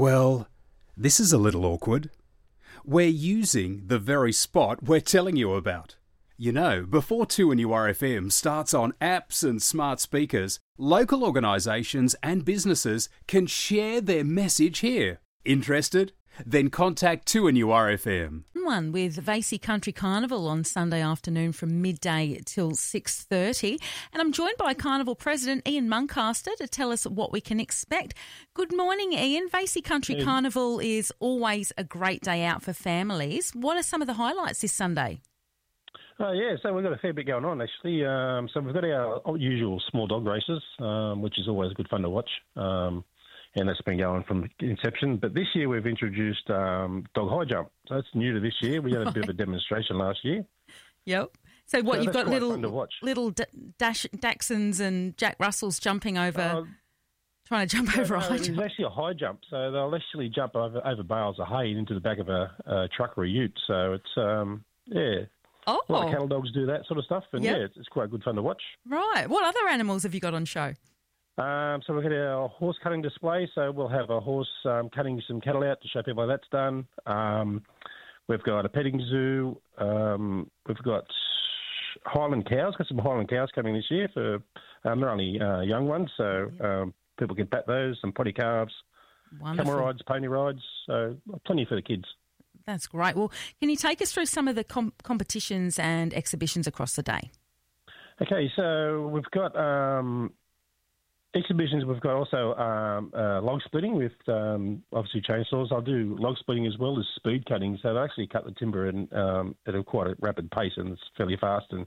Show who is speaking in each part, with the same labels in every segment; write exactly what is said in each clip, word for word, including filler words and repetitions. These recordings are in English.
Speaker 1: Well, this is a little awkward. We're using the very spot we're telling you about. You know, before two N U R F M starts on apps and smart speakers, local organisations and businesses can share their message here. Interested? Then contact two N U R F M.
Speaker 2: One with Vasey Country Carnival on Sunday afternoon from midday till six thirty. And I'm joined by Carnival President Ian Muncaster to tell us what we can expect. Good morning, Ian. Vasey Country hey. Carnival is always a great day out for families. What are some of the highlights this Sunday?
Speaker 3: Oh, yeah, so we've got a fair bit going on, actually. Um, so we've got our usual small dog races, um, which is always good fun to watch. Um, and that's been going from inception. But this year we've introduced um, dog high jump. So that's new to this year. We had a bit of a demonstration last year.
Speaker 2: Yep. So what,
Speaker 3: so
Speaker 2: you've got little little
Speaker 3: D-
Speaker 2: Dash, Dachshunds and Jack Russells jumping over, uh, trying to jump
Speaker 3: no,
Speaker 2: over a
Speaker 3: no,
Speaker 2: high
Speaker 3: it's
Speaker 2: jump?
Speaker 3: It's actually a high jump. So they'll actually jump over, over bales of hay into the back of a, a truck or a ute. So it's, um, yeah.
Speaker 2: Oh.
Speaker 3: A lot of cattle dogs do that sort of stuff. And, yep. yeah, it's, it's quite good fun to watch.
Speaker 2: Right. What other animals have you got on show?
Speaker 3: Um, so we've got our horse cutting display. So we'll have a horse um, cutting some cattle out to show people how that's done. Um, we've got a petting zoo. Um, we've got Highland cows. Got some Highland cows coming this year. For um, they're only uh, young ones, so um, people can pat those. Some potty calves,
Speaker 2: Wonderful.
Speaker 3: camel rides, pony rides. So plenty for the kids.
Speaker 2: That's great. Well, can you take us through some of the com- competitions and exhibitions across the day?
Speaker 3: Okay, so we've got um, exhibitions. We've got also um, uh, log splitting with um, obviously chainsaws. I'll do log splitting as well as speed cutting. So they actually cut the timber in, um, at a quite a rapid pace, and it's fairly fast. And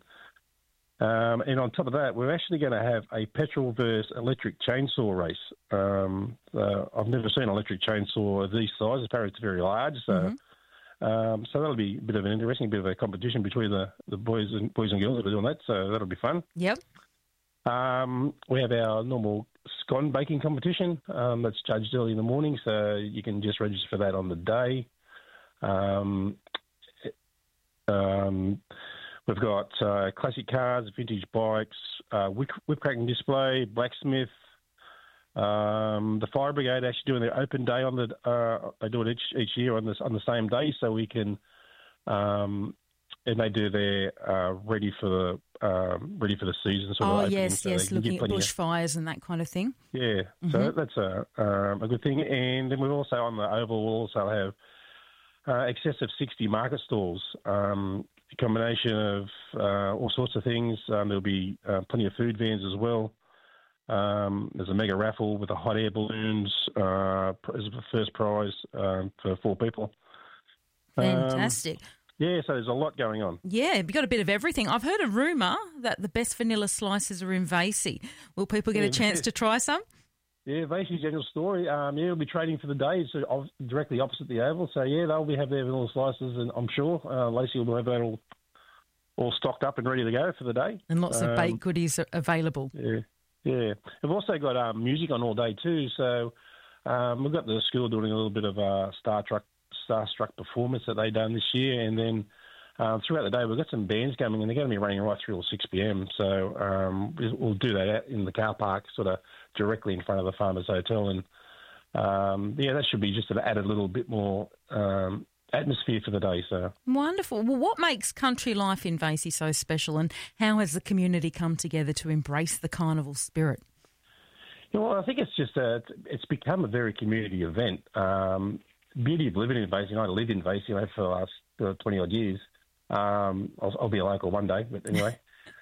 Speaker 3: um, and on top of that, we're actually going to have a petrol versus electric chainsaw race. Um, uh, I've never seen an electric chainsaw of this size. Apparently, it's very large. So. Mm-hmm. Um, so that'll be a bit of an interesting bit of a competition between the, the boys and boys and girls that are doing that. So that'll be fun.
Speaker 2: Yep.
Speaker 3: Um, we have our normal scone baking competition um, that's judged early in the morning, so you can just register for that on the day. Um, um, we've got uh, classic cars, vintage bikes, uh, whip, whip cracking display, blacksmith. Um, the fire brigade actually doing their open day on the. Uh, they do it each each year on this on the same day, so we can. Um, and they do their uh, ready for the um, ready for the season sort
Speaker 2: oh,
Speaker 3: of. Oh
Speaker 2: yes,
Speaker 3: so
Speaker 2: yes, looking at bushfires
Speaker 3: of,
Speaker 2: and that kind of thing.
Speaker 3: Yeah, mm-hmm. So that's a um, a good thing. And then we've also on the oval we'll also have uh, excess of sixty market stalls. Um, a combination of uh, all sorts of things. Um, there'll be uh, plenty of food vans as well. Um, there's a mega raffle with the hot air balloons uh, as the first prize um, for four people.
Speaker 2: Fantastic.
Speaker 3: Um, yeah, so there's a lot going on.
Speaker 2: Yeah, you've got a bit of everything. I've heard a rumour that the best vanilla slices are in Vasey. Will people get yeah, a chance yeah. to try some?
Speaker 3: Yeah, Vasey General Store. Um, yeah, we'll be trading for the day, so directly opposite the Oval. So, yeah, they'll be have their vanilla slices, and I'm sure uh, Lacey will have that all, all stocked up and ready to go for the day.
Speaker 2: And lots um, of baked goodies are available.
Speaker 3: Yeah. Yeah, we've also got um, music on all day too. So um, we've got the school doing a little bit of a Star Trek, Starstruck performance that they done this year, and then uh, throughout the day we've got some bands coming, and they're going to be running right through till six p.m. So um, we'll do that out in the car park, sort of directly in front of the Farmers Hotel, and um, yeah, that should be just an added little bit more um, atmosphere for the day. So
Speaker 2: wonderful. Well, what makes country life in Vasey so special, and how has the community come together to embrace the carnival spirit?
Speaker 3: You know, I think it's just a, it's become a very community event. Um, beauty of living in Vasey, and I live in Vasey I have for the last uh, twenty odd years. Um, I'll, I'll be a local one day, but anyway,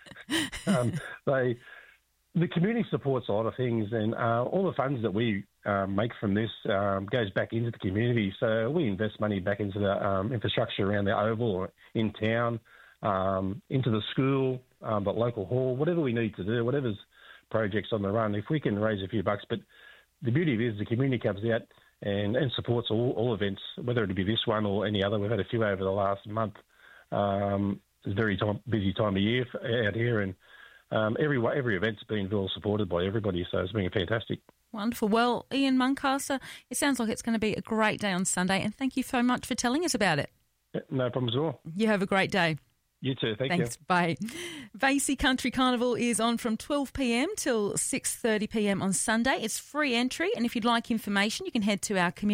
Speaker 3: um, they. The community supports a lot of things, and uh, all the funds that we uh, make from this um, goes back into the community. So we invest money back into the um, infrastructure around the Oval or in town, um, into the school, um, the local hall, whatever we need to do, whatever's projects on the run. If we can raise a few bucks, but the beauty of it is the community comes out and, and supports all, all events, whether it be this one or any other. We've had a few over the last month. Um, it's a very time, busy time of year out here, and Um, every every event's been well supported by everybody, so it's been fantastic.
Speaker 2: Wonderful. Well, Ian Muncaster, it sounds like it's going to be a great day on Sunday, and thank you so much for telling us about it.
Speaker 3: No problems at all.
Speaker 2: You have a great day.
Speaker 3: You too. Thank
Speaker 2: Thanks.
Speaker 3: you.
Speaker 2: Bye. Vasey Country Carnival is on from twelve p.m. till six thirty p.m. on Sunday. It's free entry, and if you'd like information, you can head to our community